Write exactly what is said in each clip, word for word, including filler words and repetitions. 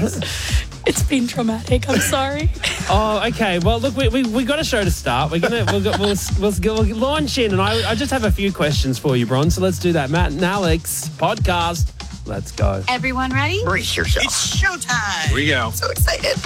please. It's been traumatic. I'm sorry. Oh, okay. Well, look, we we, we got a show to start. We're gonna we'll, go- we'll, we'll, we'll launch in, and I I just have a few questions for you, Bron. So let's do that. Matt and Alex podcast. Let's go. Everyone ready? Brace yourself. It's showtime. Here we go. So excited.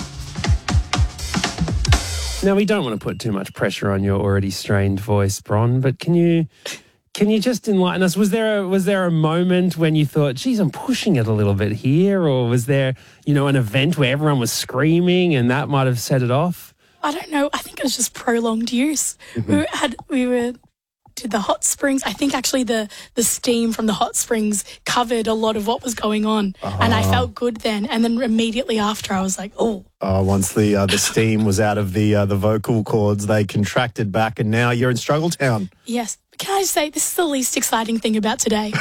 Now, we don't want to put too much pressure on your already strained voice, Bron, but can you can you just enlighten us? Was there a, was there a moment when you thought, geez, I'm pushing it a little bit here? Or was there, you know, an event where everyone was screaming and that might have set it off? I don't know. I think it was just prolonged use. Mm-hmm. We had we were did the hot springs. I think actually the the steam from the hot springs covered a lot of what was going on, uh-huh. and I felt good then. And then immediately after, I was like, oh. Uh, once the uh, the steam was out of the uh, the vocal cords, they contracted back, and now you're in Struggle Town. Yes. Can I say this is the least exciting thing about today?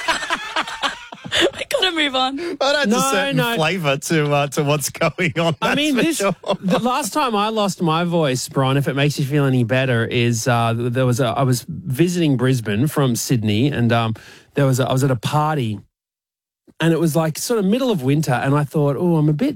We gotta move on. That adds No, a certain no. flavour to uh, to what's going on. I that's mean, for this sure. the last time I lost my voice, Bron, if it makes you feel any better, is uh, there was a I was visiting Brisbane from Sydney, and um, there was a, I was at a party, and it was like sort of middle of winter, and I thought, oh, I'm a bit,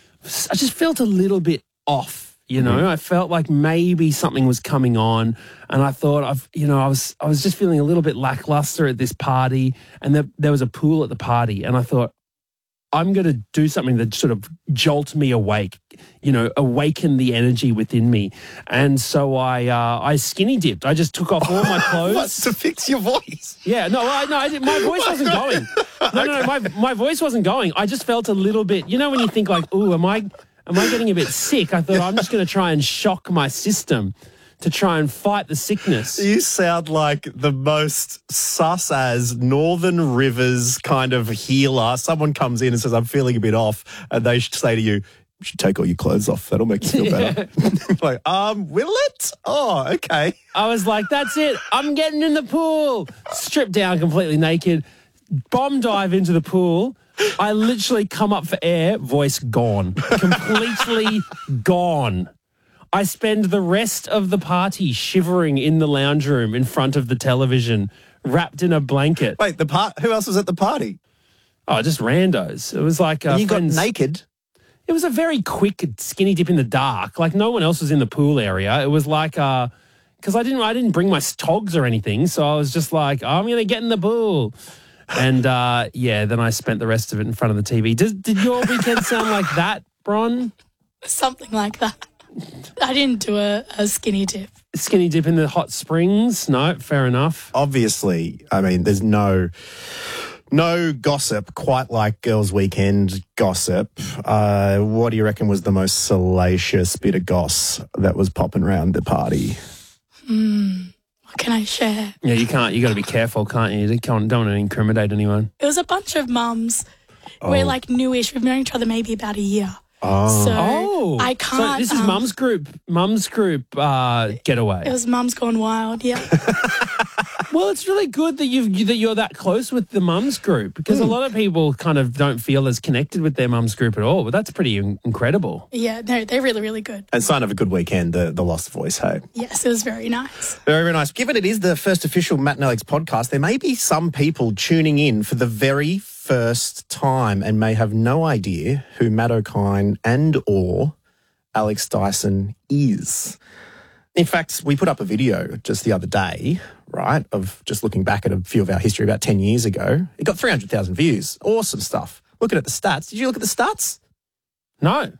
I just felt a little bit off. You know, mm-hmm. I felt like maybe something was coming on, and I thought, I've, you know, I was, I was just feeling a little bit lackluster at this party, and there, there was a pool at the party, and I thought, I'm going to do something that sort of jolt me awake, you know, awaken the energy within me, and so I, uh, I skinny dipped. I just took off all my clothes. What, to fix your voice? Yeah, no, I, no, I didn't, my voice wasn't going. No, no, no, my my voice wasn't going. I just felt a little bit. You know, when you think like, ooh, am I? Am I getting a bit sick? I thought I'm just going to try and shock my system to try and fight the sickness. You sound like the most sus as Northern Rivers kind of healer. Someone comes in and says, I'm feeling a bit off, and they should say to you, you should take all your clothes off. That'll make you feel better. Like, um, will it? Oh, okay. I was like, that's it. I'm getting in the pool. Stripped down completely naked. Bomb dive into the pool. I literally come up for air, voice gone. Completely gone. I spend the rest of the party shivering in the lounge room in front of the television, wrapped in a blanket. Wait, the part. Who else was at the party? Oh, just randos. It was like uh, you friends. got naked? It was a very quick skinny dip in the dark. Like no one else was in the pool area. It was like, uh, because I didn't, I didn't bring my togs or anything, so I was just like, oh, I'm going to get in the pool. And, uh, yeah, then I spent the rest of it in front of the T V. Did, did your weekend sound like that, Bron? Something like that. I didn't do a, a skinny dip. Skinny dip in the hot springs? No, fair enough. Obviously, I mean, there's no no gossip quite like Girls' Weekend gossip. Uh, what do you reckon was the most salacious bit of goss that was popping around the party? Hmm. What can I share? Yeah, you can't. You got to be careful, can't you? You can't, don't want to incriminate anyone. It was a bunch of mums. Oh. We're like newish. We've known each other maybe about a year. Oh. So Oh, I can't. So this is um, Mum's group. Mum's group uh, getaway. It was Mum's Gone Wild. Yeah. Well, it's really good that you've that you're that close with the mums group, because mm. a lot of people kind of don't feel as connected with their mums group at all. But that's pretty in- incredible. Yeah. No, they're really, really good. And sign of a good weekend, the, the Lost Voice, hey? Yes, it was very nice. Very, very nice. Given it is the first official Matt and Alex podcast, there may be some people tuning in for the very first time and may have no idea who Matt O'Kine and or Alex Dyson is. In fact, we put up a video just the other day, right, of just looking back at a few of our history about ten years ago. It got three hundred thousand views. Awesome stuff. Looking at the stats. Did you look at the stats? No.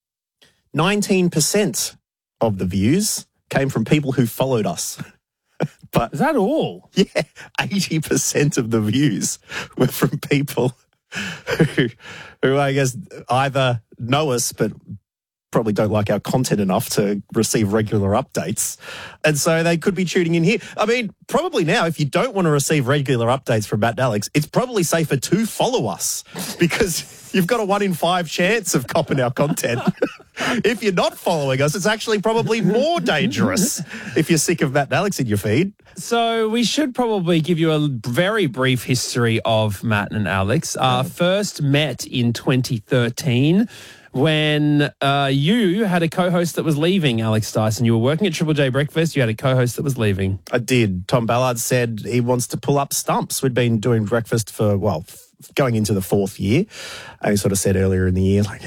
nineteen percent of the views came from people who followed us. But is that all? Yeah, eighty percent of the views were from people who, who I guess either know us but probably don't like our content enough to receive regular updates. And so they could be tuning in here. I mean, probably now, if you don't want to receive regular updates from Matt and Alex, it's probably safer to follow us because you've got a one in five chance of copping our content. If you're not following us, it's actually probably more dangerous if you're sick of Matt and Alex in your feed. So we should probably give you a very brief history of Matt and Alex. Uh, first met in twenty thirteen. When uh, you had a co-host that was leaving, Alex Dyson. You were working at Triple J Breakfast. You had a co-host that was leaving. I did. Tom Ballard said he wants to pull up stumps. We'd been doing breakfast for, well, going into the fourth year. And he sort of said earlier in the year, like,